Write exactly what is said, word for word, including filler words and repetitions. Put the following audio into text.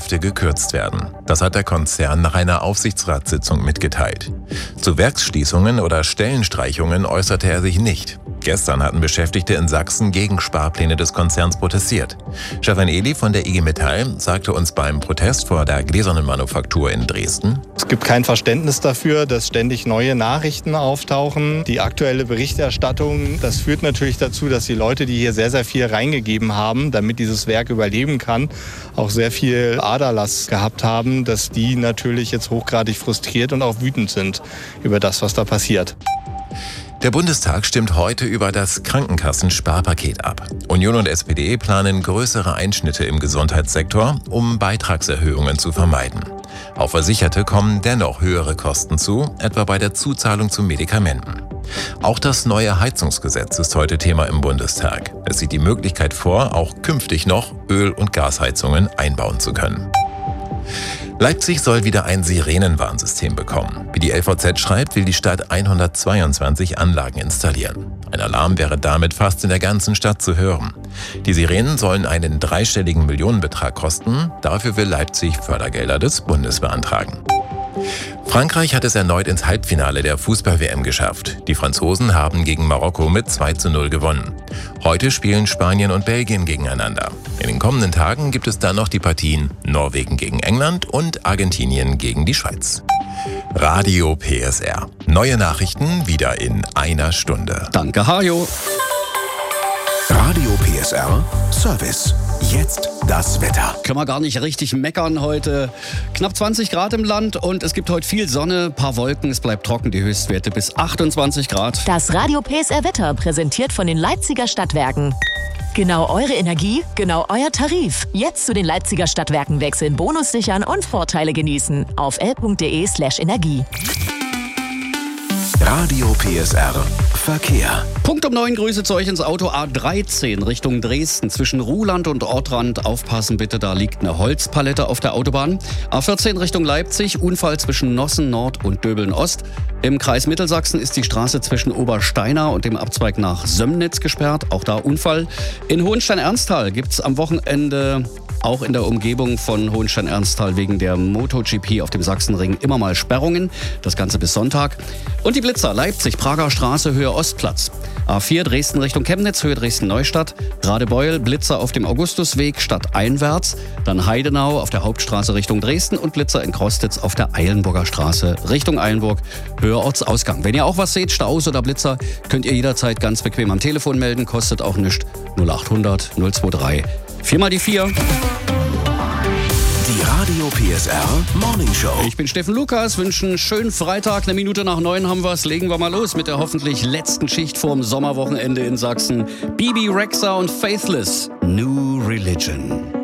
Hälfte gekürzt werden. Das hat der Konzern nach einer Aufsichtsratssitzung mitgeteilt. Zu Werksschließungen oder Stellenstreichungen äußerte er sich nicht. Gestern hatten Beschäftigte in Sachsen gegen Sparpläne des Konzerns protestiert. Stefan Ehli von der I G Metall sagte uns beim Protest vor der Gläsernen Manufaktur in Dresden: Es gibt kein Verständnis dafür, dass ständig neue Nachrichten auftauchen. Die aktuelle Berichterstattung, das führt natürlich dazu, dass die Leute, die hier sehr, sehr viel reingegeben haben, damit dieses Werk überleben kann, auch sehr viel Aderlass gehabt haben, dass die natürlich jetzt hochgradig frustriert und auch wütend sind über das, was da passiert. Der Bundestag stimmt heute über das Krankenkassensparpaket ab. Union und S P D planen größere Einschnitte im Gesundheitssektor, um Beitragserhöhungen zu vermeiden. Auf Versicherte kommen dennoch höhere Kosten zu, etwa bei der Zuzahlung zu Medikamenten. Auch das neue Heizungsgesetz ist heute Thema im Bundestag. Es sieht die Möglichkeit vor, auch künftig noch Öl- und Gasheizungen einbauen zu können. Leipzig soll wieder ein Sirenenwarnsystem bekommen. Wie die L V Z schreibt, will die Stadt hundertzweiundzwanzig Anlagen installieren. Ein Alarm wäre damit fast in der ganzen Stadt zu hören. Die Sirenen sollen einen dreistelligen Millionenbetrag kosten. Dafür will Leipzig Fördergelder des Bundes beantragen. Frankreich hat es erneut ins Halbfinale der Fußball-W M geschafft. Die Franzosen haben gegen Marokko mit zwei zu null gewonnen. Heute spielen Spanien und Belgien gegeneinander. In den kommenden Tagen gibt es dann noch die Partien Norwegen gegen England und Argentinien gegen die Schweiz. Radio P S R. Neue Nachrichten wieder in einer Stunde. Danke, Hajo. Radio P S R Service. Jetzt das Wetter. Können wir gar nicht richtig meckern heute. Knapp zwanzig Grad im Land und es gibt heute viel Sonne, paar Wolken. Es bleibt trocken, die Höchstwerte bis achtundzwanzig Grad. Das Radio P S R Wetter präsentiert von den Leipziger Stadtwerken. Genau eure Energie, genau euer Tarif. Jetzt zu den Leipziger Stadtwerken wechseln, Bonus sichern und Vorteile genießen. Auf l punkt de slash energie. Radio P S R Verkehr. Punkt um neun, Grüße zu euch ins Auto. A dreizehn Richtung Dresden zwischen Ruhland und Ortrand. Aufpassen bitte, da liegt eine Holzpalette auf der Autobahn. A vierzehn Richtung Leipzig, Unfall zwischen Nossen Nord und Döbeln Ost. Im Kreis Mittelsachsen ist die Straße zwischen Obersteinau und dem Abzweig nach Sömnitz gesperrt. Auch da Unfall. In Hohenstein-Ernsthal gibt es am Wochenende auch in der Umgebung von Hohenstein-Ernsthal wegen der MotoGP auf dem Sachsenring immer mal Sperrungen. Das Ganze bis Sonntag. Und die Blitzer, Leipzig, Prager Straße, Höhe Ostplatz. A vier, Dresden Richtung Chemnitz, Höhe Dresden-Neustadt. Radebeul, Blitzer auf dem Augustusweg stadteinwärts. Dann Heidenau auf der Hauptstraße Richtung Dresden und Blitzer in Krostitz auf der Eilenburger Straße Richtung Eilenburg, Höhe Ortsausgang. Wenn ihr auch was seht, Staus oder Blitzer, könnt ihr jederzeit ganz bequem am Telefon melden. Kostet auch nichts. null achthundert null drei drei. Viermal die vier. Die Radio P S R Morning Show. Ich bin Steffen Lukas, wünsche einen schönen Freitag. Eine Minute nach neun haben wir es. Legen wir mal los mit der hoffentlich letzten Schicht vorm Sommerwochenende in Sachsen. Bibi Rexha und Faithless. New Religion.